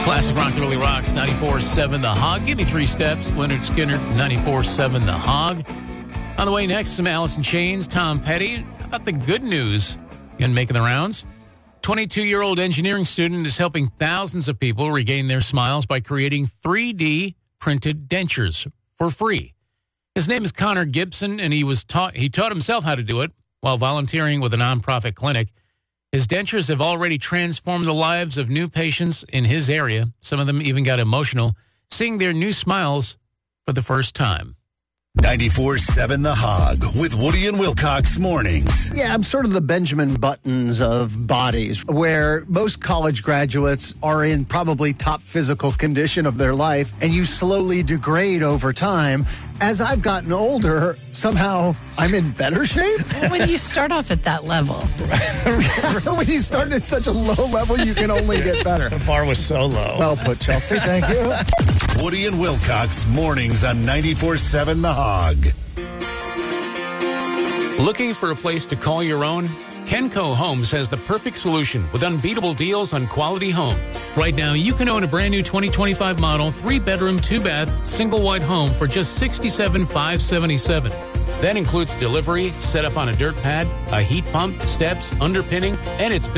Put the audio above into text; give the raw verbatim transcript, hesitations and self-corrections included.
Classic Rock Really Rocks, ninety-four point seven The Hog. Give me three steps. Leonard Skinner, ninety-four point seven The Hog. On the way next, some Alice in Chains, Tom Petty. How about the good news? And making the rounds. twenty-two-year-old engineering student is helping thousands of people regain their smiles by creating three D printed dentures for free. His name is Connor Gibson, and he was taught he taught himself how to do it while volunteering with a nonprofit clinic. His dentures have already transformed the lives of new patients in his area. Some of them even got emotional seeing their new smiles for the first time. ninety-four point seven The Hog with Woody and Wilcox mornings. Yeah, I'm sort of the Benjamin Buttons of bodies, where most college graduates are in probably top physical condition of their life, and you slowly degrade over time. As I've gotten older, somehow I'm in better shape. When you start off at that level. When you start at such a low level, you can only get better. The bar was so low. Well put, Chelsea. Thank you. Woody and Wilcox mornings on ninety-four point seven The Hog. Looking for a place to call your own? Kenco Homes has the perfect solution with unbeatable deals on quality homes. Right now, you can own a brand new twenty twenty-five model, three-bedroom, two-bath, single-wide home for just sixty-seven thousand five hundred seventy-seven dollars. That includes delivery, setup on a dirt pad, a heat pump, steps, underpinning, and it's